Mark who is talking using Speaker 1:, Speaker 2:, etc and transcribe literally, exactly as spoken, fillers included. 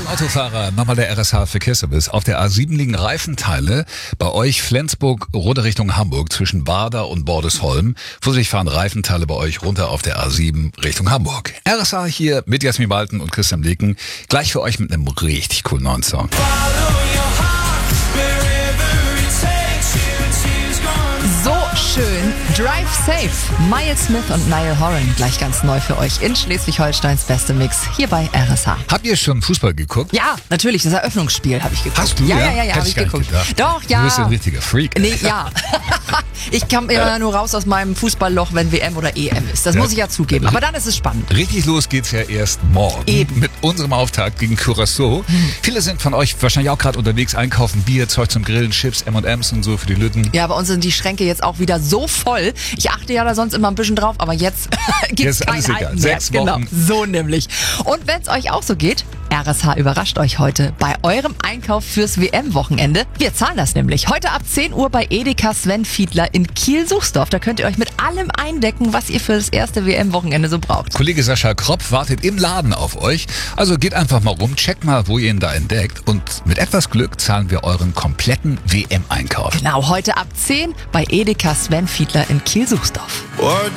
Speaker 1: Autofahrer, nochmal der R S H-Verkehrsservice. Auf der A sieben liegen Reifenteile. Bei euch Flensburg, Rote Richtung Hamburg, zwischen Bader und Bordesholm. Vorsicht, fahren Reifenteile bei euch runter auf der A sieben Richtung Hamburg. R S H hier mit Jasmin Balten und Christian Leken. Gleich für euch mit einem richtig coolen neuen Song.
Speaker 2: So schön. Drive Safe. Miles Smith und Niall Horan. Gleich ganz neu für euch in Schleswig-Holsteins beste Mix hier bei R S H.
Speaker 1: Habt ihr schon Fußball geguckt?
Speaker 2: Ja, natürlich. Das Eröffnungsspiel habe ich geguckt.
Speaker 1: Hast du?
Speaker 2: Ja,
Speaker 1: Ja,
Speaker 2: ja, ja, ja,
Speaker 1: Hätte
Speaker 2: habe
Speaker 1: ich
Speaker 2: ich
Speaker 1: gar nicht
Speaker 2: geguckt.
Speaker 1: gedacht.
Speaker 2: Doch, ja.
Speaker 1: Du bist ein richtiger Freak.
Speaker 2: Nee, ja. Ich komme immer nur raus aus meinem Fußballloch, wenn W M oder E M ist. Das
Speaker 1: Ja.
Speaker 2: muss ich ja zugeben. Aber dann ist es spannend.
Speaker 1: Richtig los geht's ja erst morgen.
Speaker 2: Eben.
Speaker 1: Mit unserem Auftakt gegen Curaçao. Hm. Viele sind von euch wahrscheinlich auch gerade unterwegs, einkaufen, Bier, Zeug zum Grillen, Chips, M und M's und so für die Lütten.
Speaker 2: Ja, bei uns sind die Schränke jetzt auch wieder so voll. Ich achte ja da sonst immer ein bisschen drauf, aber jetzt gibt's
Speaker 1: Jetzt ist
Speaker 2: kein
Speaker 1: alles egal.
Speaker 2: Halten mehr.
Speaker 1: Sechs Wochen.
Speaker 2: Genau, so nämlich. Und wenn es euch auch so geht, R S H überrascht euch heute bei eurem Einkauf fürs W M-Wochenende. Wir zahlen das nämlich. Heute ab zehn Uhr bei Edeka Sven Fiedler in Kiel-Suchsdorf. Da könnt ihr euch mit allem eindecken, was ihr für das erste W M-Wochenende so braucht.
Speaker 1: Kollege Sascha Kropf wartet im Laden auf euch. Also geht einfach mal rum, checkt mal, wo ihr ihn da entdeckt. Und mit etwas Glück zahlen wir euren kompletten W M-Einkauf.
Speaker 2: Genau, heute ab zehn bei Edeka Sven Fiedler in Kiel-Suchsdorf.
Speaker 3: What